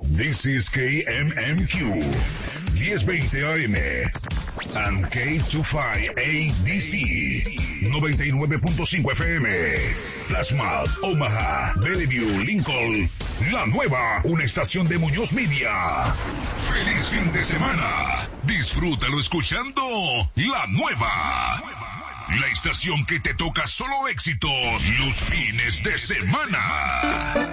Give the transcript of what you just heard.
This is KMMQ 1020 AM and K25ADC 99.5 FM. Plasma, Omaha, Bellevue, Lincoln, La Nueva, una estación de Muñoz Media. ¡Feliz fin de semana! Disfrútalo escuchando La Nueva. La estación que te toca solo éxitos los fines de semana.